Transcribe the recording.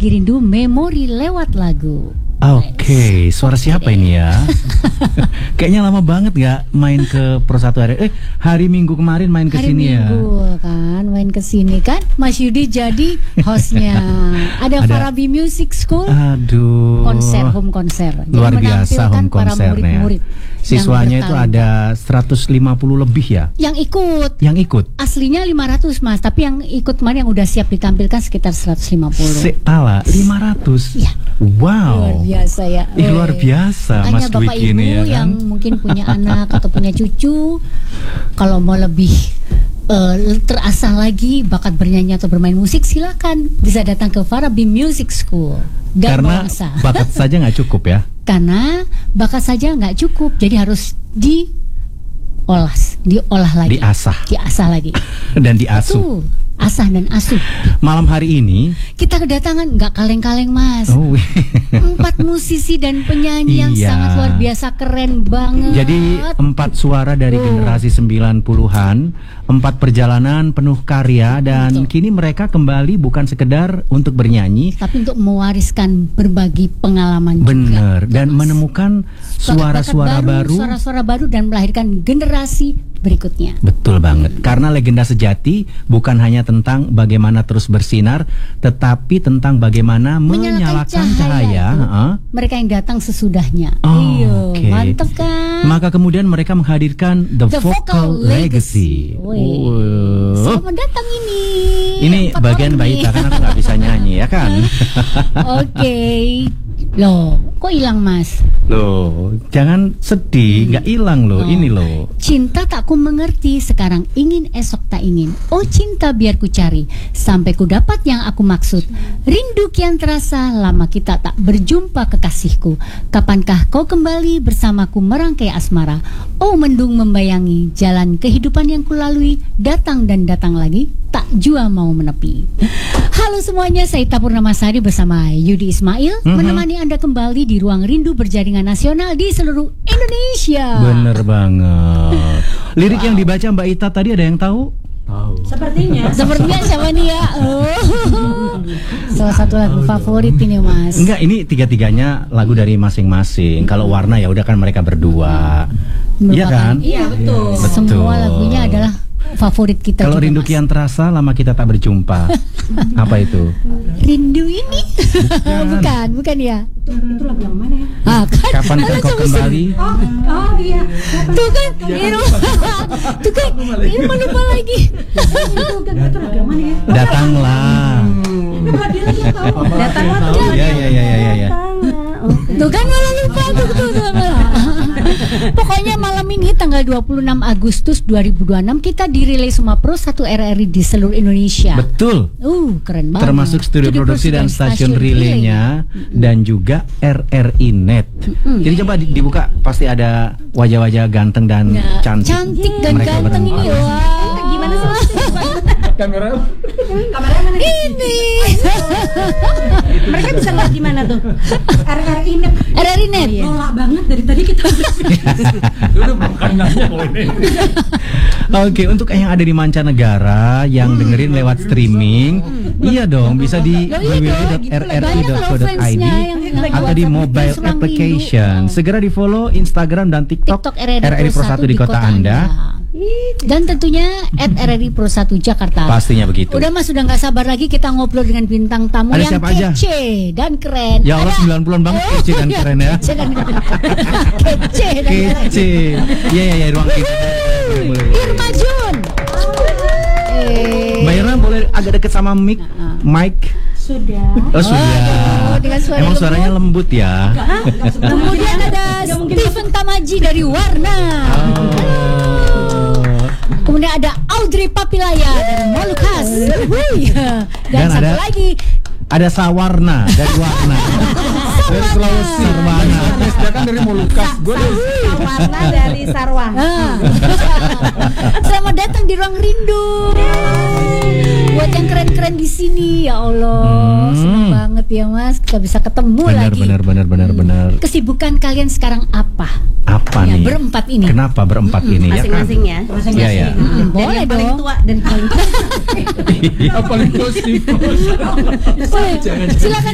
Berbagi Rindu Memori lewat lagu. Oke, suara siapa ini ya? Kayaknya lama banget gak main ke Pro 1 hari. Hari Minggu kemarin main ke sini ya. Hari Minggu kan, main ke sini kan. Mas Yudi jadi hostnya. Ada Farabi Music School. Aduh. Home konser. Luar biasa home para konsernya. murid-murid siswanya itu ada 150 lebih ya. Yang ikut. Aslinya 500 Mas, tapi yang ikut kemarin yang udah siap ditampilkan sekitar 150. Ala 500. Iya. Wow. Luar biasa ya. Luar biasa Mas Bapak Dwiki Ibu ini ya kan? yang mungkin punya anak atau punya cucu, kalau mau lebih terasah lagi bakat bernyanyi atau bermain musik, silakan bisa datang ke Farabi Music School. Karena bakat saja nggak cukup ya. Karena bakat saja nggak cukup, jadi harus diolah lagi, diasah lagi, dan diasuh. Betul. Asah dan asuh. Malam hari ini kita kedatangan nggak kaleng-kaleng Mas. 4 musisi dan penyanyi yang sangat luar biasa, keren banget. Jadi 4 suara dari generasi 90-an, 4 perjalanan penuh karya, dan kini mereka kembali bukan sekedar untuk bernyanyi, tapi untuk mewariskan berbagi pengalaman juga. Dan Mas, menemukan suara-suara baru dan melahirkan generasi berikutnya. Betul banget. Karena legenda sejati bukan hanya tentang bagaimana terus bersinar, tetapi tentang bagaimana menyalakan cahaya. Mereka yang datang sesudahnya. Okay. Mantap kan? Maka kemudian mereka menghadirkan The Vocal Legacy. Selamat datang ini. Ini bagian Baita, karena aku nggak bisa nyanyi ya kan. Oke. Loh, kok hilang Mas? Loh, jangan sedih, nggak hilang loh, ini loh. Cinta tak ku mengerti, sekarang ingin esok tak ingin. Oh cinta biar ku cari, sampai ku dapat yang aku maksud. Rindu kian terasa, lama kita tak berjumpa kekasihku. Kapankah kau kembali bersamaku merangkai asmara? Oh mendung membayangi, jalan kehidupan yang kulalui, datang dan datang lagi, tak jua mau menepi. Halo semuanya, saya Ita Purnamasari bersama Yudi Ismail menemani Anda kembali di ruang rindu berjaringan nasional di seluruh Indonesia. Bener banget. Lirik yang dibaca Mbak Ita tadi ada yang tahu? Sepertinya siapa nih ya? Salah satu lagu favorit ini Mas. Enggak, ini tiga-tiganya lagu dari masing-masing. Kalau Warna ya udah kan mereka berdua. Iya kan? Iya betul. Semua lagunya adalah favorit kita. Kalau rindu kian terasa, lama kita tak berjumpa. Apa itu? Rindu ini? Bukan ya? Itu lagu yang mana ya? Kapankah kau kembali? Oh iya. Tuh kan, Irma lupa lagi. Itu lagu yang mana ya? Datanglah. Datanglah. Ya. Tuh kan malah lupa tuh. Pokoknya malam ini tanggal 26 Agustus 2026 kita dirilis sama Pro 1 RRI di seluruh Indonesia. Betul. Keren banget. Termasuk studio produksi dan stasiun relaynya dan juga RRI Net. Jadi coba dibuka, pasti ada wajah-wajah ganteng dan cantik. Cantik dan ganteng ini. Wah. Gimana sih? Kameranya mana? Ini. Mereka bisa lihat di mana tuh? RRI Net. RRI Net. Nolak banget dari tadi kita. Oke, untuk yang ada di mancanegara yang dengerin lewat streaming, iya dong, bisa di www.rri.co.id atau di mobile application. Segera di follow Instagram dan TikTok RRI Pro 1 di kota Anda. Dan tentunya @RRI Pro 1 Jakarta. Pastinya begitu. Udah Mas, sudah nggak sabar lagi kita ngobrol dengan bintang tamu yang kece dan keren. Ya Allah, 90-an banget kece dan keren ya. Kece. Iya, ruang kita. Irma Jun. Mbak Irma boleh agak deket sama mic? Sudah. Oh sudah. Emang suaranya lembut ya. Kemudian ada Steven Tamaji dari Warna. Kemudian ada Audrey Papilaya dari Molucas. Dan satu lagi ada Sawarna dari Warna. Dari Sulawesi. Sarwana. Dia kan dari Molucas. Gue Sawarna dari Sarwa. Selamat datang di Ruang Rindu. Buat yang keren-keren di sini, ya Allah, seneng banget ya Mas, kita bisa ketemu lagi. Benar. Kesibukan kalian sekarang apa? Apa nih? Berempat ini. Kenapa berempat ini? Masing-masing ya. Iya. Boleh paling dong. tua dan paling tua. paling positif. Silakan